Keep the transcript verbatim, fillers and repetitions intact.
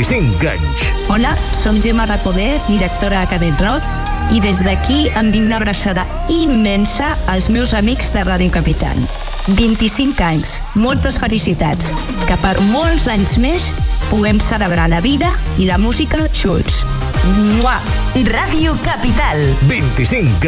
vint-i-cinc anys. Hola, som Gemma Recoder, directora de Canet Rock, i des d'aquí em dic una abraçada immensa als meus amics de Ràdio Capital. vint-i-cinc anys, moltes felicitats, que per molts anys més puguem celebrar la vida i la música junts. Mua! Ràdio Capital. vint-i-cinc